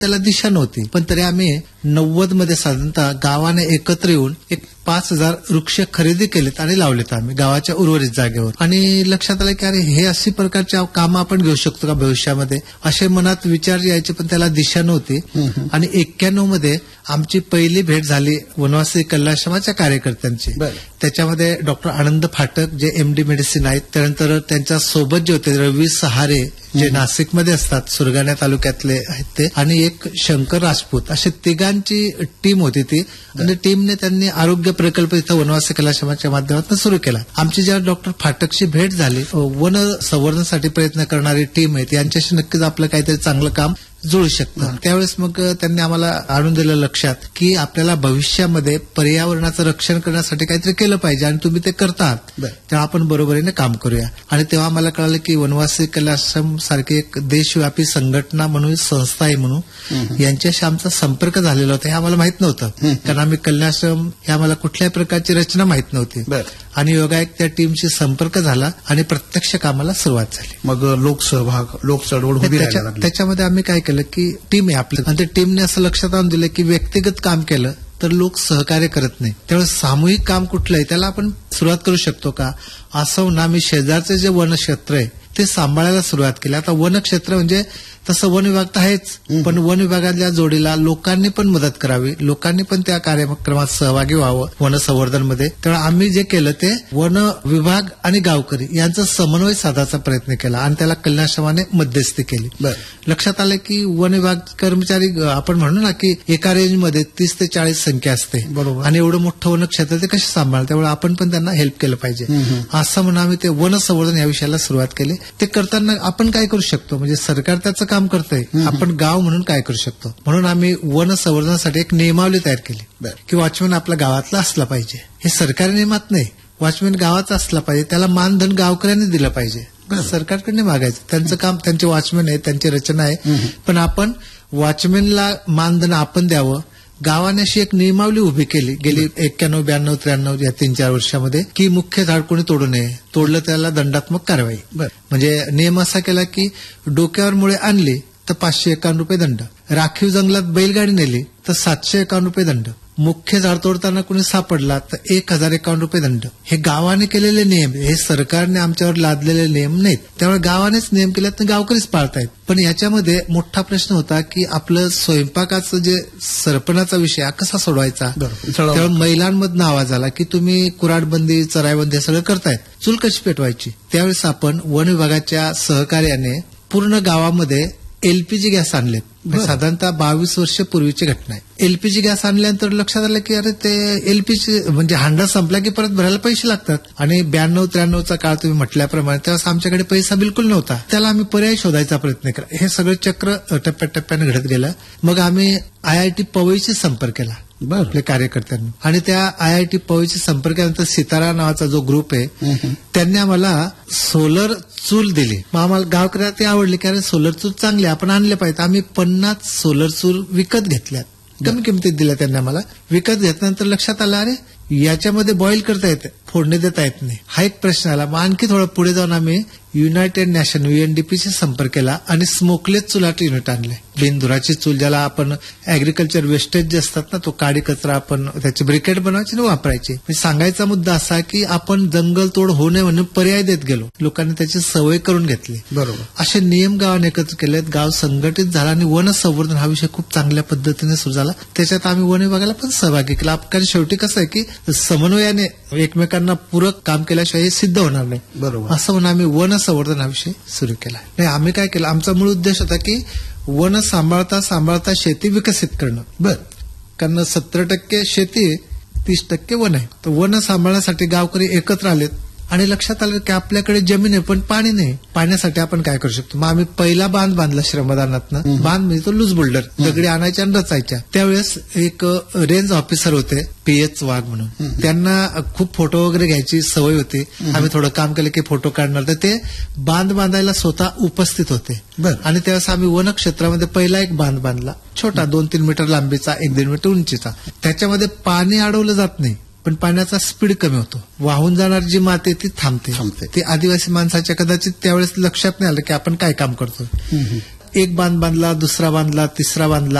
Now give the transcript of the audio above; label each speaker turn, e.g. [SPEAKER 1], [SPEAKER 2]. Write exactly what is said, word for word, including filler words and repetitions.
[SPEAKER 1] त्याला दिशा नव्हती. पण तरी आम्ही नव्वद मध्ये साधारणतः गावाने एकत्र येऊन एक पाच हजार वृक्ष खरेदी केलेत आणि लावलेत आम्ही गावाच्या उर्वरित जागेवर. आणि लक्षात आलं की अरे हे अशी प्रकारच्या कामं आपण घेऊ शकतो का भविष्यामध्ये, असे मनात विचार यायचे, पण त्याला दिशा नव्हती. आणि एक्क्याण्णव मध्ये आमची पहिली भेट झाली वनवासी कल्याणाश्रमाच्या कार्यकर्त्यांची. त्याच्यामध्ये डॉक्टर आनंद फाटक जे एमडी मेडिसिन आहेत, त्यानंतर त्यांच्या सोबत जे होते रवी सहारे जे नाशिकमध्ये असतात, सुरगाणा तालुक्यातले आहेत ते, आणि एक शंकर राजपूत, असे तिघांची टीम होती ती. आणि टीमने त्यांनी आरोग्य प्रकल्प इथं वनवासी कलाश्रमाच्या माध्यमातून सुरू केला. आमची जेव्हा डॉक्टर फाटकची भेट झाली, वन संवर्धनासाठी प्रयत्न करणारी टीम आहे, यांच्याशी नक्कीच आपलं काहीतरी चांगलं काम जुळू शकतं. त्यावेळेस मग त्यांनी आम्हाला आणून दिलं लक्षात की आपल्याला भविष्यामध्ये पर्यावरणाचं रक्षण करण्यासाठी काहीतरी केलं पाहिजे आणि तुम्ही ते करतात, तेव्हा आपण बरोबरीने काम करूया. आणि तेव्हा आम्हाला कळालं की वनवासी कल्याणाश्रम सारखी एक देशव्यापी संघटना म्हणून संस्था आहे म्हणून यांच्याशी आमचा संपर्क झालेला होता. हे आम्हाला माहित नव्हतं, कारण आम्ही कल्याणाश्रम हे आम्हाला कुठल्याही प्रकारची रचना माहित नव्हती. आणि योगायोग त्या टीमशी संपर्क झाला आणि प्रत्यक्ष कामाला सुरुवात झाली.
[SPEAKER 2] मग लोकसहभाग, लोक चळवळ होती.
[SPEAKER 1] त्याच्यामध्ये आम्ही काय केलं की टीम आहे आपली, आणि त्या टीमने असं लक्षात आणून दिलं की व्यक्तिगत काम केलं तर लोक सहकार्य करत नाही, त्यामुळे सामूहिक काम कुठलं आहे त्याला आपण सुरुवात करू शकतो का, असं ना आम्ही शेजारचे जे वनक्षेत्र आहे ते सांभाळायला सुरुवात केली. आता वनक्षेत्र म्हणजे तसं वन विभाग तर आहेच, पण वन विभागाच्या जोडीला लोकांनी पण मदत करावी, लोकांनी पण त्या कार्यक्रमात सहभागी व्हावं वन संवर्धन मध्ये. त्यामुळे आम्ही जे केलं ते वन विभाग आणि गावकरी यांचा समन्वय साधायचा प्रयत्न केला आणि त्याला कल्याणाश्रमाने मध्यस्थी केली. लक्षात आलं की वन विभाग कर्मचारी आपण म्हणू ना की एका रेंजमध्ये तीस ते चाळीस संख्या असते, बरोबर, आणि एवढं मोठं वनक्षेत्र ते कसे सांभाळ, त्यामुळे आपण पण त्यांना हेल्प केलं पाहिजे. असं म्हणून आम्ही ते वन संवर्धन या विषयाला सुरुवात केली. ते करताना आपण काय करू शकतो, म्हणजे सरकार त्याचं काम करतंय, आपण गाव म्हणून काय करू शकतो, म्हणून आम्ही वन संवर्धनासाठी एक नियमावली तयार केली की वॉचमॅन आपल्या गावातला असला पाहिजे. हे सरकारी नियमात नाही, वॉचमॅन गावाचा असला पाहिजे, त्याला मानधन गावकऱ्यांनी दिलं पाहिजे, सरकारकडे मागायचं. त्यांचं काम, त्यांचे वॉचमॅन आहे, त्यांची रचना आहे, पण आपण वॉचमॅनला मानधन आपण द्यावं. गावाने अशी एक नियमावली उभी केली गेली एक्क्याण्णव ब्याण्णव त्र्याण्णव या तीन चार वर्षामध्ये की मुख्य झाड कोणी तोडू नये, तोडलं त्याला दंडात्मक कारवाई. म्हणजे नियम असा केला की डोक्यावर मुळे आणली तर पाचशे एकावन्न रुपये दंड, राखीव जंगलात बैलगाडी नेली तर सातशे एकावन्न रुपये दंड, मुख्य झाड तोडताना कोणी सापडला तर एक हजार एकावन्न रुपये दंड. हे गावाने केलेले नियम, हे सरकारने आमच्यावर लादलेले नियम नाहीत. त्यामुळे गावानेच नियम केले तर गावकरीच पाळतायत. पण याच्यामध्ये मोठा प्रश्न होता की आपलं स्वयंपाकाचं जे सरपणाचा विषय कसा सोडवायचा. त्यामुळे महिलांमधनं आवाज आला की तुम्ही कुऱ्हाडबंदी, चराईबंदी हे सगळं करतायत, चूल कशी पेटवायची. त्यावेळेस आपण वन विभागाच्या सहकार्याने पूर्ण गावामध्ये एलपीजी गॅस आणलेत. साधारणतः बावीस वर्ष पूर्वीची घटना आहे. एलपीजी गॅस आणल्यानंतर लक्षात आलं की अरे ते एलपीजी म्हणजे हांडा संपला की परत भरायला पैसे लागतात. आणि ब्याण्णव त्र्याण्णवचा काळ तुम्ही म्हटल्याप्रमाणे त्यावेळेस आमच्याकडे पैसा बिलकुल नव्हता. त्याला आम्ही पर्याय शोधायचा प्रयत्न केला. हे सगळं चक्र टप्प्याटप्प्याने घडत गेलं. मग आम्ही आय आय टी पवईशी संपर्क केला आपल्या कार्यकर्त्यांनी, आणि त्या आय आय टी पवईशी संपर्क केल्यानंतर सितारा नावाचा जो ग्रुप आहे त्यांनी आम्हाला सोलर चूल दिली. मग आम्हाला गावकऱ्यांना ते आवडले की अरे सोलर चूल चांगले, आपण आणले पाहिजे. आम्ही पन्नास सोलर चूल विकत घेतल्यात, कमी किमतीत दिल्या त्यांनी आम्हाला. विकत घेतल्यानंतर लक्षात आलं अरे याच्यामध्ये बॉईल करता येते, फोडणी देता येत नाही. हा एक प्रश्न आला. मग आणखी थोडं पुढे जाऊन आम्ही युनायटेड नॅशन युएनडीपीशी संपर्क केला आणि स्मोकलेस चुलाचे युनिट आणले. बिनधुराची चूल, ज्याला आपण अॅग्रिकल्चर वेस्टेज जे असतात ना, तो काडी कचरा आपण त्याची ब्रिकेट बनवायची आणि वापरायची. सांगायचा मुद्दा असा की आपण जंगल तोड होऊ नये म्हणून पर्याय देत गेलो, लोकांनी त्याची सवय करून घेतली. बरोबर, असे नियम गावाने एकत्र केलेत, गाव संघटित झाला आणि वन संवर्धन हा विषय खूप चांगल्या पद्धतीने सुरू झाला. त्याच्यात आम्ही वन विभागाला पण सहभागी केला. कारण शेवटी कसं आहे की समन्वयाने एकमेकांना पूरक काम केल्याशिवाय हे सिद्ध होणार नाही. बरोबर, असं म्हणून आम्ही वन संवर्धन हा विषय सुरू केला. नाही, आम्ही काय केलं, आमचा मूळ उद्देश होता की वन सांभाळता सांभाळता शेती विकसित करणं. बर, कारण सत्तर टक्के शेती, तीस टक्के वन आहे. तर वन सांभाळण्यासाठी गावकरी एकत्र आलेत आणि लक्षात आलं की आपल्याकडे जमीन आहे पण पाणी नाही. पाण्यासाठी आपण काय करू शकतो. मग आम्ही पहिला बांध बांधला श्रमदानातनं. बांध म्हणजे तो लूज बोल्डर, दगडी आणायच्या आणि रचायच्या. त्यावेळेस एक रेंज ऑफिसर होते पी एच वाघ म्हणून, त्यांना खूप फोटो वगैरे घ्यायची सवय होती. आम्ही थोडं काम केलं की फोटो काढणार, तर ते बांध बांधायला स्वतः उपस्थित होते. आणि त्यावेळेस आम्ही वन क्षेत्रामध्ये पहिला एक बांध बांधला, छोटा, दोन तीन मीटर लांबीचा, एक दीड मीटर उंचीचा. त्याच्यामध्ये पाणी अडवलं जात नाही पण पाण्याचा स्पीड कमी होतो. वाहून जाणारी जी माती ती थांबते थांबते ती आदिवासी माणसाच्या कदाचित त्यावेळेस लक्षात नाही आलं की आपण काय काम करतो. एक बांध बांधला, दुसरा बांधला, तिसरा बांधला